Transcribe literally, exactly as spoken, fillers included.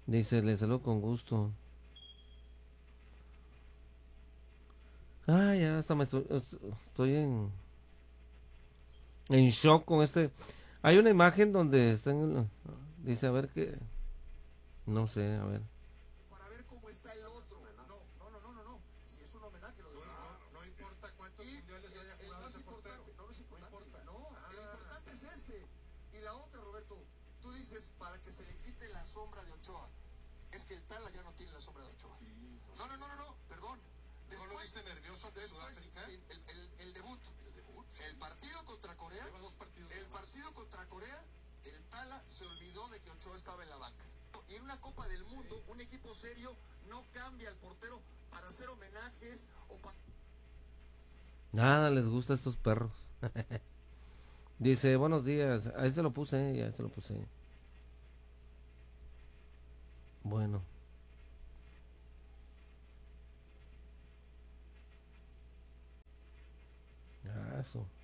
Dice, le saludo con gusto. Ah, ya hasta me estoy, estoy en, en shock con este. Hay una imagen donde están, dice, a ver qué, no sé, a ver. Para ver cómo está el otro. No, no, no, no, no, no. Si es un homenaje, lo de no, no, no importa cuántos y mundiales haya jugado ese portero. No, no es importante. No, importa. no ah. El importante es este. Y la otra, Roberto, tú dices para que se le quite la sombra de Ochoa. Es que el Tala ya no tiene la sombra de Ochoa. Sí, no, no, no, no, no, perdón. Después, ¿no lo viste nervioso de Sudáfrica? Sí, el, el, el debut. El debut. Sí. El partido contra Corea. Lleva dos partidos el partido contra Corea, el Tala se olvidó de que Ochoa estaba en la banca. Y en una Copa del Mundo, sí, un equipo serio no cambia al portero para hacer homenajes o para... Nada les gusta a estos perros. Dice, buenos días. Ahí se lo puse, ya se lo puse. Bueno. Ah, eso.